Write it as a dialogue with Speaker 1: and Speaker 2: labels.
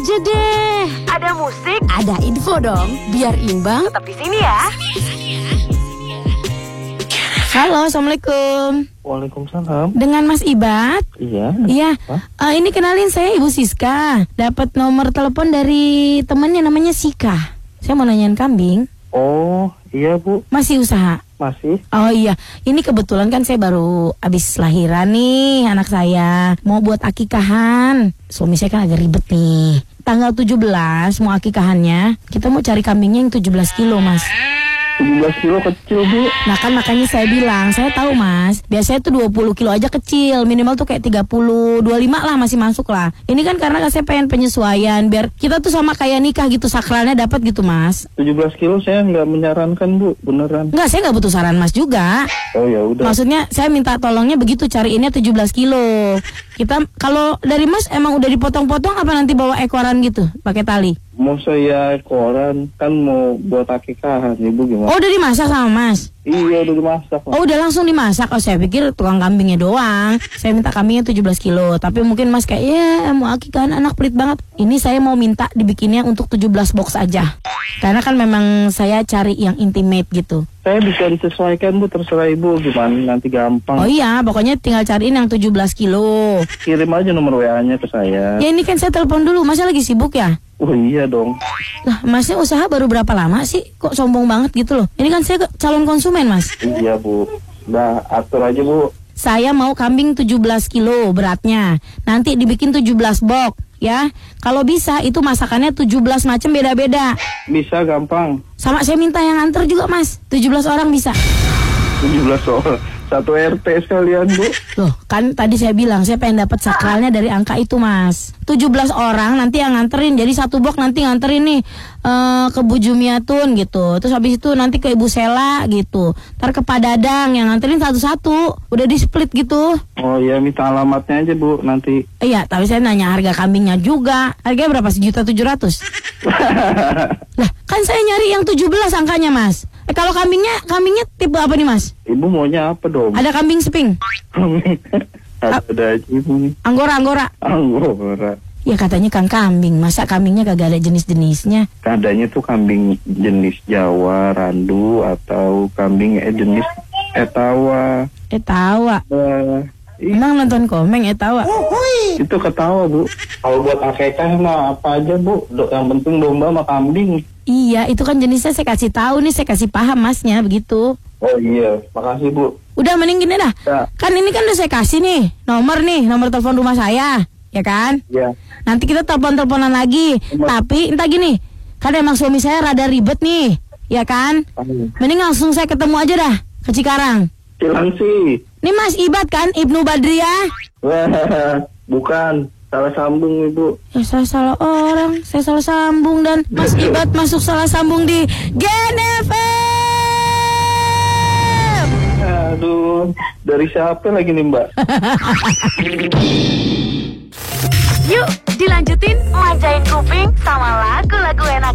Speaker 1: aja deh.
Speaker 2: Ada musik,
Speaker 1: Ada info dong, biar imbang.
Speaker 2: tetap di sini ya.
Speaker 1: Halo, Assalamualaikum.
Speaker 3: Waalaikumsalam.
Speaker 1: Dengan Mas Ibad?
Speaker 3: Iya.
Speaker 1: Iya. Ini kenalin, saya Ibu Siska. Dapat nomor telepon dari temannya namanya Sika. Saya mau nanyain kambing.
Speaker 3: Oh, iya Bu.
Speaker 1: Masih usaha?
Speaker 3: Masih?
Speaker 1: Oh iya, ini kebetulan kan saya baru habis lahiran nih anak saya. Mau buat akikahan. Suami saya kan agak ribet nih. Tanggal 17 mau akikahannya. Kita mau cari kambingnya yang 17 kilo, Mas.
Speaker 3: 17 kilo kecil Bu.
Speaker 1: Nah kan makanya saya bilang, saya tahu Mas, biasanya tuh 20 kilo aja kecil, minimal tuh kayak 30, 25 lah masih masuk lah. Ini kan karena saya pengen penyesuaian, biar kita tuh sama kayak nikah gitu, sakralnya dapat gitu Mas.
Speaker 3: 17 kilo saya nggak menyarankan Bu, beneran.
Speaker 1: Enggak, saya nggak butuh saran Mas juga.
Speaker 3: Oh ya udah.
Speaker 1: Maksudnya saya minta tolongnya begitu, cariinnya 17 kilo. Kita, kalau dari Mas emang udah dipotong-potong apa nanti bawa ekoran gitu, pakai tali?
Speaker 3: Mau saya koran, kan mau buat akikahan Ibu gimana?
Speaker 1: Oh udah dimasak sama Mas?
Speaker 3: Iya udah dimasak.
Speaker 1: Oh udah langsung dimasak. Oh saya pikir tukang kambingnya doang. Saya minta kambingnya 17 kilo. Tapi mungkin Mas kayak ya mau akikahan anak pelit banget. Ini saya mau minta dibikinnya untuk 17 box aja. Karena kan memang saya cari yang intimate gitu.
Speaker 3: Saya bisa disesuaikan Bu, terserah Ibu gimana, nanti gampang.
Speaker 1: Oh iya, pokoknya tinggal cariin yang 17 kilo.
Speaker 3: Kirim aja nomor WA-nya ke saya.
Speaker 1: Ya ini kan saya telepon dulu, Masnya lagi sibuk ya?
Speaker 3: Oh iya dong.
Speaker 1: Lah Masnya usaha baru berapa lama sih? Kok sombong banget gitu loh? Ini kan saya calon konsumen Mas.
Speaker 3: Iya Bu. Udah atur aja Bu.
Speaker 1: Saya mau kambing 17 kilo beratnya. Nanti dibikin 17 box ya. Kalau bisa itu masakannya 17 macam beda-beda.
Speaker 3: Bisa gampang.
Speaker 1: Sama saya minta yang antar juga Mas. 17 orang bisa.
Speaker 3: 17 soal. Satu RT sekalian Bu.
Speaker 1: Loh kan tadi saya bilang saya pengen dapat sakralnya dari angka itu Mas. 17 orang nanti yang nganterin. Jadi satu box nanti nganterin nih ke Bu Jumiatun gitu. Terus habis itu nanti ke Ibu Sela gitu. Ntar ke Pak Dadang yang nganterin satu-satu. Udah di split gitu.
Speaker 3: Oh iya, minta alamatnya aja Bu nanti.
Speaker 1: Iya, tapi saya nanya harga kambingnya juga. Harganya berapa? 1.700.000. Lah, kan saya nyari yang 17 angkanya, Mas. Kalau kambingnya tipe apa nih, Mas?
Speaker 3: Ibu maunya apa dong?
Speaker 1: Ada kambing seping?
Speaker 3: Ada aja Ibu nih.
Speaker 1: Anggora.
Speaker 3: Anggora.
Speaker 1: Ya katanya kambing. Masa kambingnya kagak ada jenis-jenisnya?
Speaker 3: Keadaannya tuh kambing jenis Jawa, Randu, atau kambing jenis Etawa.
Speaker 1: Etawa.
Speaker 3: Iya.
Speaker 1: Emang nonton komeng Etawa?
Speaker 3: Itu ketawa Bu. Kalau buat akekah mah apa aja Bu. Yang penting domba sama kambing.
Speaker 1: Iya, itu kan jenisnya saya kasih tahu nih, saya kasih paham Masnya begitu.
Speaker 3: Oh iya, makasih Bu.
Speaker 1: Udah mending gini dah.
Speaker 3: Ya.
Speaker 1: Kan ini kan udah saya kasih nih, nomor telepon rumah saya, ya kan?
Speaker 3: Ya.
Speaker 1: Nanti kita telepon-teleponan lagi. Tapi entah gini, kan emang suami saya rada ribet nih, ya kan? Mending langsung saya ketemu aja dah ke Cikarang.
Speaker 3: Cilangsi.
Speaker 1: Ini Mas Ibad kan, Ibnu Badriah?
Speaker 3: Wah, bukan. Salah sambung Ibu.
Speaker 1: Ya salah orang, saya salah sambung dan Mas Ibad masuk salah sambung di Gen FM.
Speaker 3: Aduh, dari siapa lagi nih Mbak?
Speaker 2: Yuk, dilanjutin manjain kuping sama lagu-lagu enak